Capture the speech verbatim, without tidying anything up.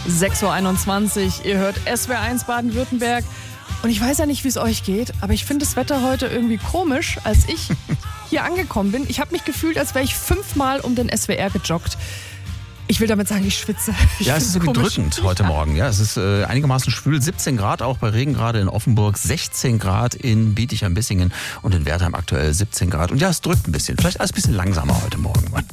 sechs Uhr einundzwanzig, ihr hört S W R eins Baden-Württemberg. Und ich weiß ja nicht, wie es euch geht, aber ich finde das Wetter heute irgendwie komisch, als ich hier angekommen bin. Ich habe mich gefühlt, als wäre ich fünfmal um den S W R gejoggt. Ich will damit sagen, ich schwitze. Ich ja, es ist so drückend heute ja. Morgen. Ja, es ist äh, einigermaßen schwül. siebzehn Grad auch bei Regen gerade in Offenburg, sechzehn Grad in Bietigheim-Bissingen und in Wertheim aktuell siebzehn Grad. Und ja, es drückt ein bisschen. Vielleicht alles ein bisschen langsamer heute Morgen.